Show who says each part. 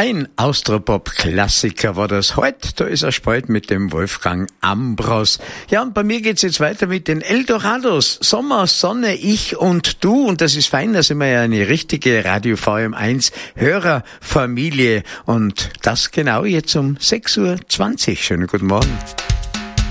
Speaker 1: Ein Austropop-Klassiker war das heute. Da ist er spät mit dem Wolfgang Ambros. Ja, und bei mir geht's jetzt weiter mit den Eldorados. Sommer, Sonne, ich und du. Und das ist fein, da sind wir ja eine richtige Radio VM1 Hörerfamilie. Und das genau jetzt um 6:20 Uhr. Schönen guten Morgen.